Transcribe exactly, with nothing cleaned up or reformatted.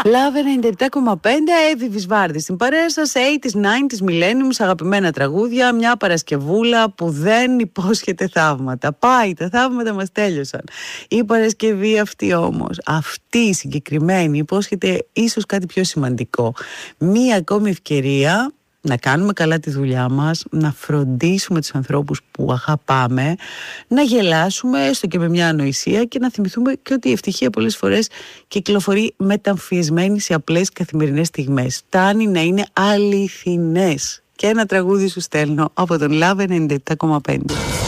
Λαβ ενενήντα επτά κόμμα πέντε, Εύη Βυσβάρδη στην παρέα σας, ογδόντα, ενενήντα, Millenniums, αγαπημένα τραγούδια, μια Παρασκευούλα που δεν υπόσχεται θαύματα. Πάει, τα θαύματα μας τέλειωσαν. Η Παρασκευή αυτή όμως, αυτή η συγκεκριμένη, υπόσχεται ίσως κάτι πιο σημαντικό. Μία ακόμη ευκαιρία να κάνουμε καλά τη δουλειά μας, να φροντίσουμε τους ανθρώπους που αγαπάμε, να γελάσουμε έστω και με μια ανοησία και να θυμηθούμε και ότι η ευτυχία πολλές φορές κυκλοφορεί μεταμφιεσμένη σε απλές καθημερινές στιγμές. Φτάνει να είναι αληθινές. Και ένα τραγούδι σου στέλνω από τον Λαβ ενενήντα επτά κόμμα πέντε.